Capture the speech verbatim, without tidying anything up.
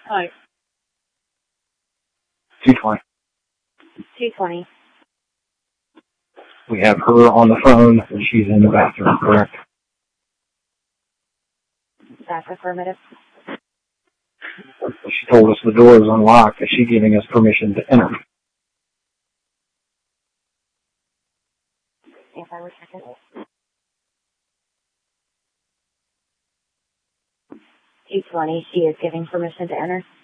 Hi. two twenty. two twenty. We have her on the phone, and she's in the bathroom, correct? That's affirmative. She told us the door is unlocked. Is she giving us permission to enter? If I were second. two twenty, she is giving permission to enter.